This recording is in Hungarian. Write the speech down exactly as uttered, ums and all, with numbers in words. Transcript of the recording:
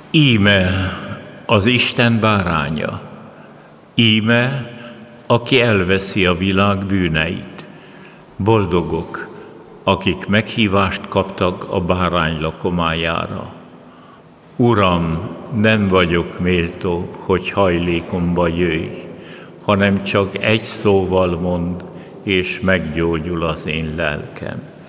Íme az Isten báránya, íme, aki elveszi a világ bűneit. Boldogok, akik meghívást kaptak a bárány lakomájára. Uram, nem vagyok méltó, hogy hajlékomba jöjj, hanem csak egy szóval mond, és meggyógyul az én lelkem.